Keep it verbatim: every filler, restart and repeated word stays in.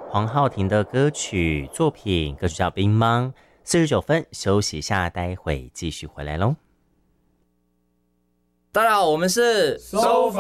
黄浩庭的歌曲作品，歌曲叫《冰芒》。四十九分，休息一下，待会继续回来喽。 大家好，我们是收法